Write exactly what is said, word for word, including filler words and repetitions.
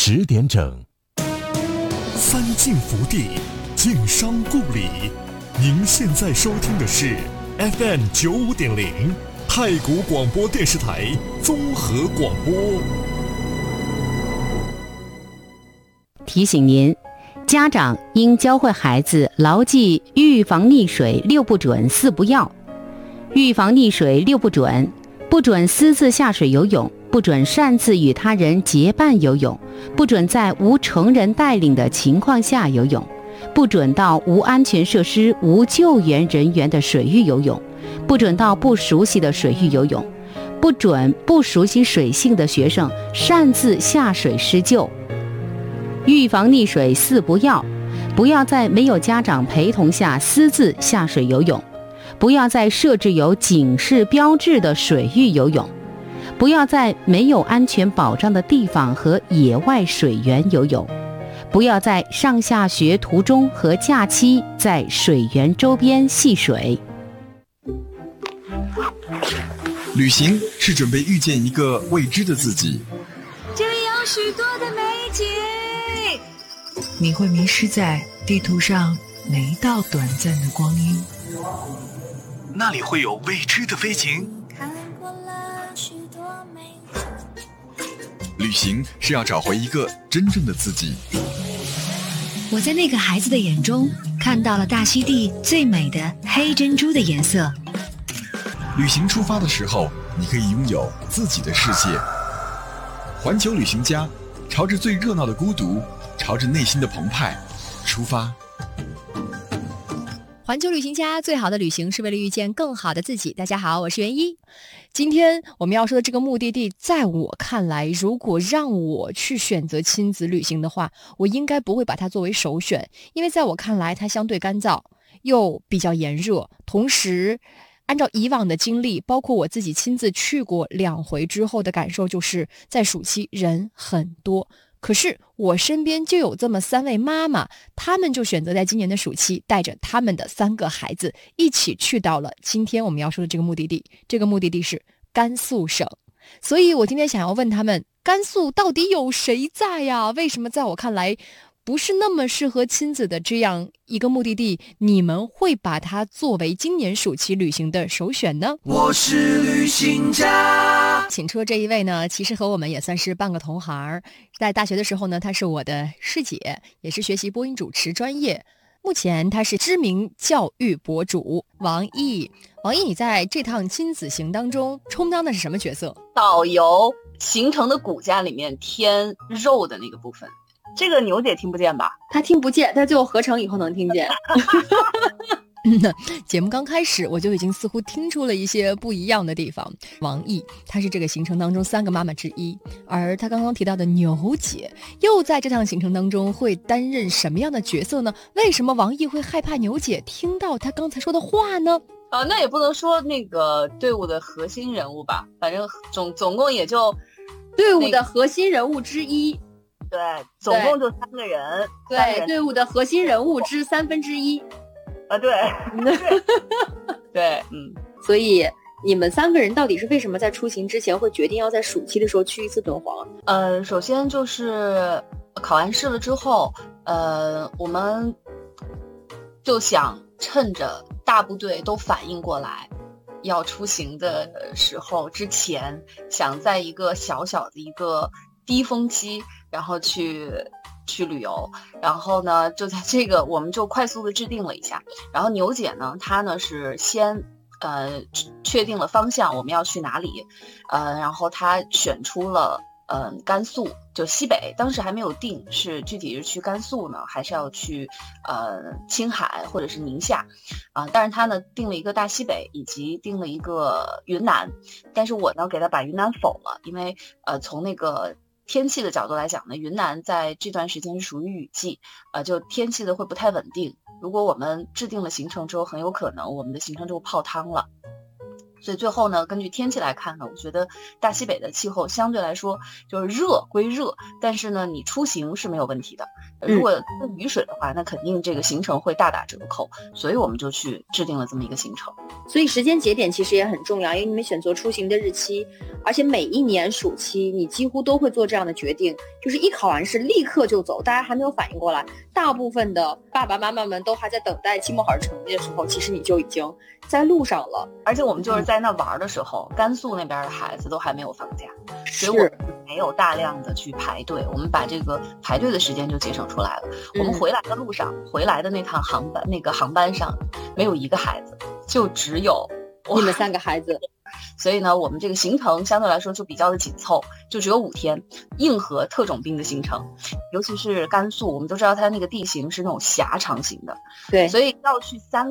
十点整。 三晋福地，晋商故里。您现在收听的是 F M 九五点零太谷广播电视台综合广播。 提醒您，家长应教会孩子牢记预防溺水六不准四不要。预防溺水六不准：不准私自下水游泳，不准擅自与他人结伴游泳，不准在无成人带领的情况下游泳，不准到无安全设施、无救援人员的水域游泳，不准到不熟悉的水域游泳，不准不熟悉水性的学生擅自下水施救。预防溺水四不要：不要在没有家长陪同下私自下水游泳，不要在设置有警示标志的水域游泳，不要在没有安全保障的地方和野外水源游泳，不要在上下学途中和假期在水源周边戏水。 旅行是准备遇见一个未知的自己， 这里有许多的美景， 你会迷失在地图上每一道短暂的光阴， 那里会有未知的飞行。 看过了许多美景。 旅行是要找回一个真正的自己。 我在那个孩子的眼中看到了大溪地最美的黑珍珠的颜色。 旅行出发的时候，你可以拥有自己的世界。环球旅行家，朝着最热闹的孤独，朝着内心的澎湃出发。 环球旅行家，最好的旅行是为了遇见更好的自己。大家好，我是袁一。今天我们要说的这个目的地，在我看来，如果让我去选择亲子旅行的话，我应该不会把它作为首选，因为在我看来它相对干燥，又比较炎热，同时按照以往的经历，包括我自己亲自去过两回之后的感受，就是在暑期人很多。可是我身边就有这么三位妈妈，她们就选择在今年的暑期带着他们的三个孩子一起去到了今天我们要说的这个目的地。这个目的地是甘肃省。所以我今天想要问他们，甘肃到底有谁在呀？为什么在我看来不是那么适合亲子的这样一个目的地，你们会把它作为今年暑期旅行的首选呢？ 我是旅行家。 请出这一位呢，其实和我们也算是半个同行。在大学的时候呢，她是我的师姐，也是学习播音主持专业。目前她是知名教育博主王毅。王毅，你在这趟亲子行当中充当的是什么角色？ 导游，行程的骨架里面添肉的那个部分。这个牛姐听不见吧？ 她听不见，但最后合成以后能听见。 嗯，节目刚开始我就已经似乎听出了一些不一样的地方。王毅她是这个行程当中三个妈妈之一，而她刚刚提到的牛姐又在这趟行程当中会担任什么样的角色呢？为什么王毅会害怕牛姐听到她刚才说的话呢？ 啊，那也不能说那个队伍的核心人物吧，反正总总共也就队伍的核心人物之一。 对，总共就三个人。 对，队伍的核心人物之三分之一。 啊，对，对，对，嗯。 所以你们三个人到底是为什么在出行之前会决定要在暑期的时候去一次敦煌？ 呃，首先就是考完试了之后，呃，我们就想趁着大部队都反应过来要出行的时候之前，想在一个小小的一个低峰期，然后去去旅游。然后呢，就在这个我们就快速的制定了一下。然后牛姐呢，她呢是先呃确定了方向，我们要去哪里，呃，然后她选出了呃甘肃，就西北，当时还没有定是具体是去甘肃呢，还是要去呃青海或者是宁夏啊、呃？但是她呢定了一个大西北，以及定了一个云南，但是我呢给她把云南否了，因为呃从那个天气的角度来讲呢，云南在这段时间是属于雨季，呃，就天气的会不太稳定。如果我们制定了行程之后，很有可能我们的行程就泡汤了。 所以最后呢，根据天气来看呢，我觉得大西北的气候相对来说就是热归热，但是呢，你出行是没有问题的。如果雨水的话，那肯定这个行程会大打折扣，所以我们就去制定了这么一个行程。 所以时间节点其实也很重要，因为你们选择出行的日期，而且每一年暑期你几乎都会做这样的决定，就是一考完试立刻就走，大家还没有反应过来，大部分的爸爸妈妈们都还在等待期末考试成绩的时候，其实你就已经在路上了。 而且我们就是在那玩的时候，甘肃那边的孩子都还没有放假，所以我们没有大量的去排队，我们把这个排队的时间就节省出来了。我们回来的路上，回来的那趟航班，那个航班上没有一个孩子，就只有你们三个孩子。 所以呢，我们这个行程相对来说就比较的紧凑，就只有五天，硬核特种兵的行程。尤其是甘肃，我们都知道它那个地形是那种狭长型的， 对， 所以要去三